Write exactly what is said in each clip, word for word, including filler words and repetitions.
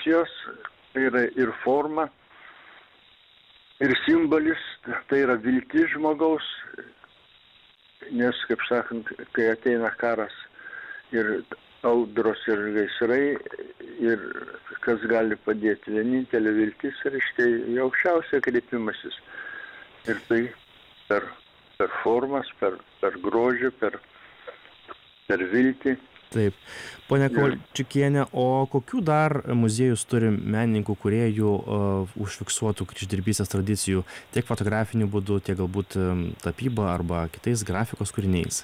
kolekcijos, tai yra ir forma, ir simbolis, tai yra viltis žmogaus, nes, kaip sakant, kai ateina karas ir audros ir gaisrai, ir kas gali padėti, vienintelė viltis, reiškia, į aukščiausią kreipimasis. Ir tai per, per formas, per, per grožį, per, per viltį. Taip. Pone Kovalčiukiene, o kokių dar muziejus turi menininkų, kūrėjų uh, užfiksuotų kryždirbystės tradicijų, tiek fotografiniu būdu, tiek galbūt um, tapyba arba kitais grafikos kūriniais?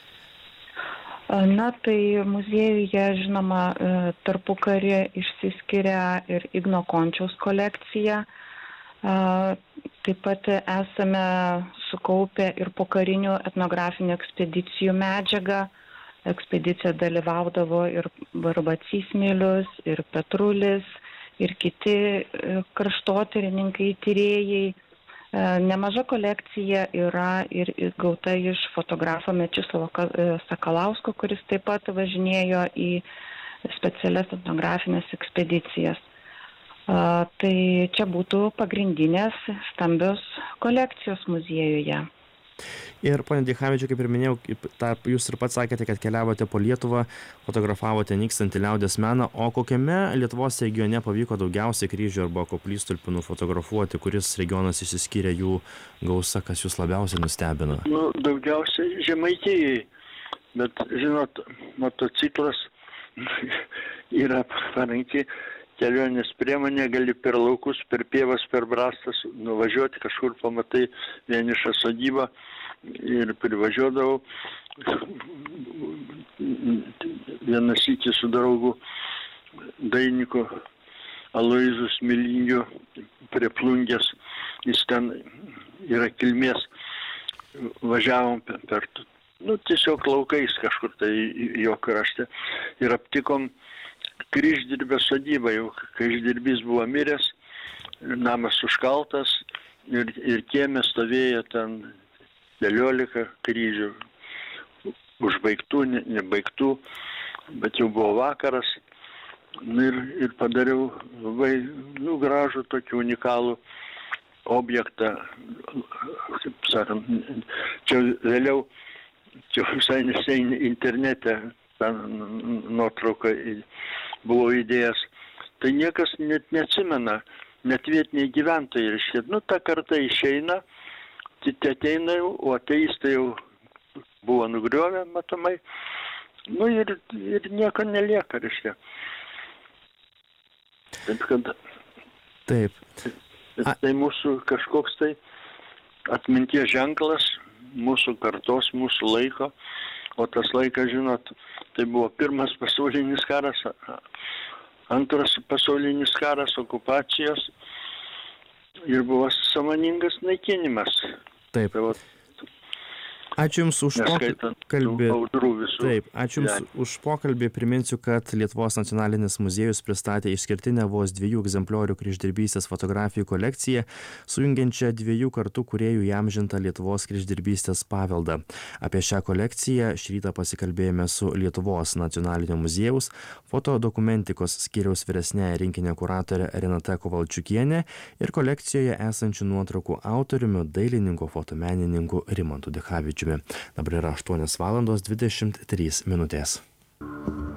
Na, tai muziejuje, žinoma, tarpukarį išsiskiria ir Igno Končiaus kolekcija. Taip pat esame sukaupę ir pokarinių etnografinių ekspedicijų medžiagą. Ekspedicija dalyvaudavo ir Barbacys Milius, ir Petrulis, ir kiti kraštotyrininkai, tyrėjai. Nemaža kolekcija yra ir gauta iš fotografo Mečislovo Sakalausko, kuris taip pat važinėjo į specialias etnografinės ekspedicijas. Tai čia būtų pagrindinės stambios kolekcijos muziejuje. Ir, pone Dichavičiau, kaip ir minėjau, tą, jūs ir pats sakėte, kad keliavote po Lietuvą, fotografavote nykstantį liaudies meną, o kokiame Lietuvos regione pavyko daugiausiai kryžių arba koplytstulpių nufotografuoti, kuris regionas išsiskyrė jų gausa, kas jūs labiausiai nustebino? Nu, daugiausiai Žemaitijai, bet, žinot, motociklas yra parengti kelionės priemonė, gali per laukus, per pievas, per brastas nuvažiuoti, kažkur pamatai vienišą sodybą ir privažiuodavau. Vieną sykį su draugu Dainiku Aloizu Smilingiu prie Plungės, jis ten yra kilmės, važiavom per, nu, tiesiog laukais kažkur tai jo krašte ir aptikom kryždirbio sodybą, jau kryždirbys buvo miręs, namas užkaltas ir, ir kieme stovėjo ten keliolika kryžių, užbaigtų, ne, nebaigtų, bet jau buvo vakaras. Ir, ir padariau labai, nu, gražų tokį unikalų objektą, kaip sakant, čia vėliau, čia visai neseniai internete tą nuotrauką buvo įdėjęs. Tai niekas net neatsimena, net vietiniai gyventojai. Ir nu, ta karta išeina, tai ateina jau, o ateistai jau buvo nugriovę, matomai. Nu ir, ir nieko nelieka, reiškia. Taip, kad... Taip. A... Tai mūsų kažkoks tai atminties ženklas, mūsų kartos, mūsų laiko. O tas laikas, žinot, tai buvo pirmas pasaulinis karas, antras pasaulinis karas, okupacijos ir buvo sąmoningas naikinimas. Taip. Tai, Ačiū Jums už pokalbį. Taip, ačiū Jums už pokalbį. Priminsiu, kad Lietuvos nacionalinis muziejus pristatė išskirtinę vos dviejų egzempliorių kryždirbystės fotografijų kolekciją, sujungiančią dviejų kartų kūrėjų įamžintą Lietuvos kryždirbystės paveldą. Apie šią kolekciją šį rytą pasikalbėjome su Lietuvos nacionalinio muziejaus fotodokumentikos skyriaus vyresniąja rinkinio kuratorė Renata Kovalčiukienė ir kolekcijoje esančių nuotraukų autoriumi dailininku fotomenininku Rimantu Dichavičiumi. Dabar yra aštuonios valandos dvidešimt trys minutės.